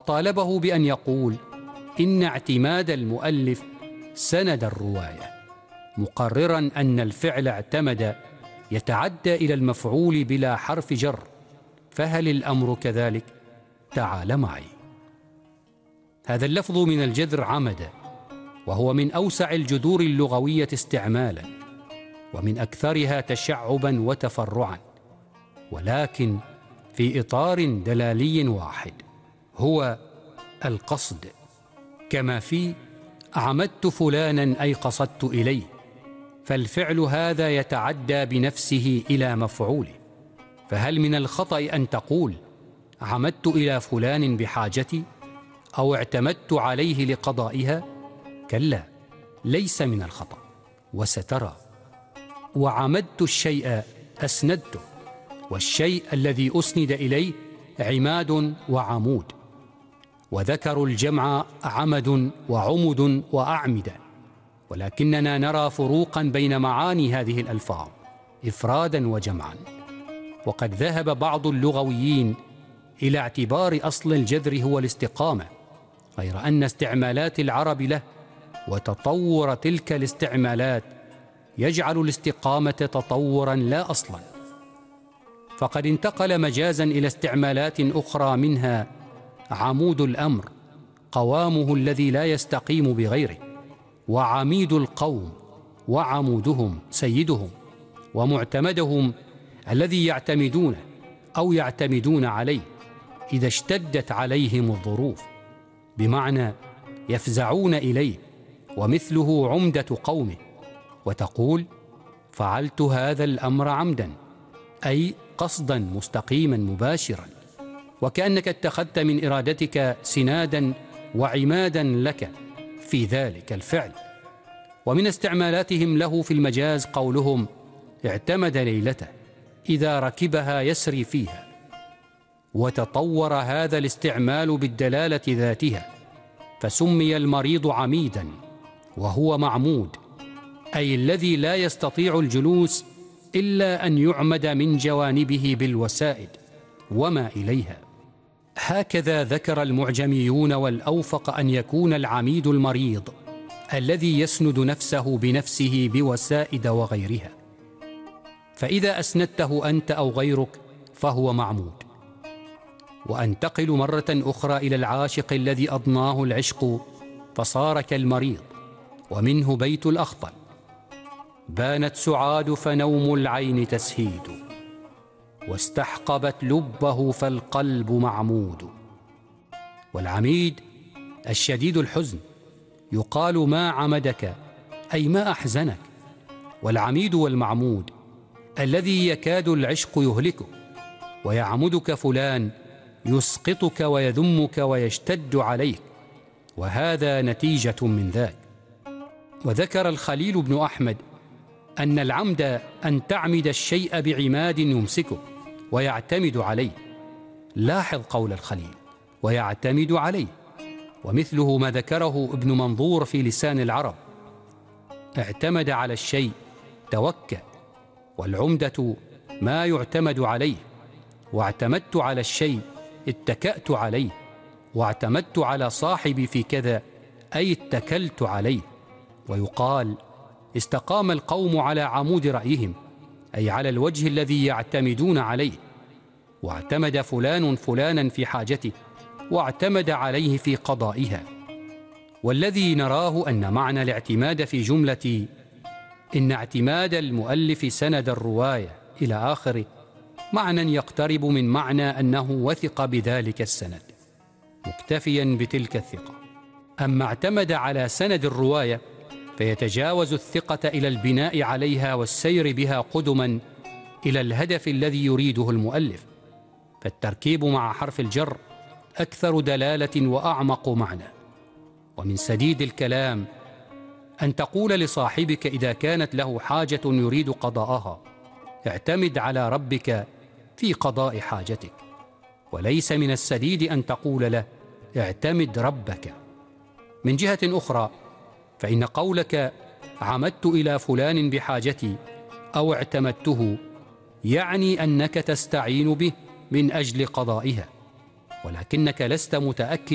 طالبه بأن يقول إن اعتماد المؤلف سند الرواية، مقررا أن الفعل اعتمد يتعدى إلى المفعول بلا حرف جر، فهل الأمر كذلك؟ تعال معي. هذا اللفظ من الجذر عمد، وهو من أوسع الجذور اللغوية استعمالا، ومن أكثرها تشعبا وتفرعا، ولكن في إطار دلالي واحد، هو القصد، كما في عمدت فلانا أي قصدت إليه، فالفعل هذا يتعدى بنفسه إلى مفعوله. فهل من الخطأ أن تقول عمدت إلى فلان بحاجتي أو اعتمدت عليه لقضائها؟ كلا، ليس من الخطأ، وسترى. وعمدت الشيء أسندته، والشيء الذي أسند إليه عماد وعمود، وذكروا الجمع عمد وعمد وأعمدة، ولكننا نرى فروقا بين معاني هذه الألفاظ إفرادا وجمعا. وقد ذهب بعض اللغويين إلى اعتبار أصل الجذر هو الاستقامة، غير أن استعمالات العرب له وتطور تلك الاستعمالات يجعل الاستقامة تطورا لا أصلا، فقد انتقل مجازا إلى استعمالات أخرى، منها عمود الأمر قوامه الذي لا يستقيم بغيره، وعميد القوم وعمودهم سيدهم، ومعتمدهم الذي يعتمدونه أو يعتمدون عليه إذا اشتدت عليهم الظروف، بمعنى يفزعون إليه، ومثله عمدة قومه. وتقول فعلت هذا الأمر عمدا، أي قصدا مستقيما مباشرا، وكأنك اتخذت من إرادتك سنادا وعمادا لك في ذلك الفعل. ومن استعمالاتهم له في المجاز قولهم اعتمد ليلته إذا ركبها يسري فيها، وتطور هذا الاستعمال بالدلالة ذاتها، فسمي المريض عميدا، وهو معمود، أي الذي لا يستطيع الجلوس إلا أن يعمد من جوانبه بالوسائد وما إليها. هكذا ذكر المعجميون، والأوفق أن يكون العميد المريض الذي يسند نفسه بنفسه بوسائد وغيرها، فإذا أسندته أنت أو غيرك فهو معمود. وأنتقل مرة أخرى إلى العاشق الذي أضناه العشق فصار كالمريض، ومنه بيت الأخطل: بانت سعاد فنوم العين تسهيد، واستحقبت لبه فالقلب معمود. والعميد الشديد الحزن، يقال ما عمدك أي ما أحزنك. والعميد والمعمود الذي يكاد العشق يهلكه، ويعمدك فلان يسقطك ويذمك ويشتد عليك، وهذا نتيجة من ذاك. وذكر الخليل بن أحمد أن العمد أن تعمد الشيء بعماد يمسكه ويعتمد عليه. لاحظ قول الخليل ويعتمد عليه، ومثله ما ذكره ابن منظور في لسان العرب: اعتمد على الشيء توكى، والعمدة ما يعتمد عليه، واعتمدت على الشيء اتكأت عليه، واعتمدت على صاحبي في كذا أي اتكلت عليه. ويقال استقام القوم على عمود رأيهم، أي على الوجه الذي يعتمدون عليه، واعتمد فلان فلانا في حاجته، واعتمد عليه في قضائها. والذي نراه أن معنى الاعتماد في جملة إن اعتماد المؤلف سند الرواية إلى آخره معنى يقترب من معنى أنه وثق بذلك السند مكتفيا بتلك الثقة. أما اعتمد على سند الرواية فيتجاوز الثقة إلى البناء عليها والسير بها قدما إلى الهدف الذي يريده المؤلف، فالتركيب مع حرف الجر أكثر دلالة وأعمق معنى. ومن سديد الكلام أن تقول لصاحبك إذا كانت له حاجة يريد قضاءها: اعتمد على ربك في قضاء حاجتك، وليس من السديد أن تقول له: اعتمد ربك. من جهة أخرى، فإن قولك عمدت إلى فلان بحاجتي أو اعتمدته يعني أنك تستعين به من أجل قضائها، ولكنك لست متأكد